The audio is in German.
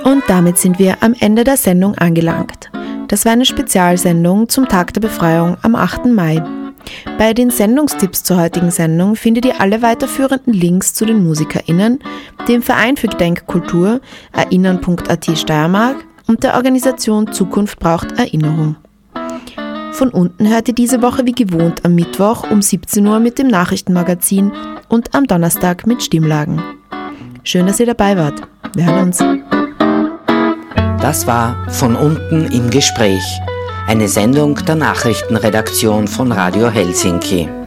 Und damit sind wir am Ende der Sendung angelangt. Das war eine Spezialsendung zum Tag der Befreiung am 8. Mai. Bei den Sendungstipps zur heutigen Sendung findet ihr alle weiterführenden Links zu den MusikerInnen, dem Verein für Gedenkkultur, erinnern.at Steiermark und der Organisation Zukunft braucht Erinnerung. Von unten hört ihr diese Woche wie gewohnt am Mittwoch um 17 Uhr mit dem Nachrichtenmagazin und am Donnerstag mit Stimmlagen. Schön, dass ihr dabei wart. Wir hören uns. Das war Von unten im Gespräch, eine Sendung der Nachrichtenredaktion von Radio Helsinki.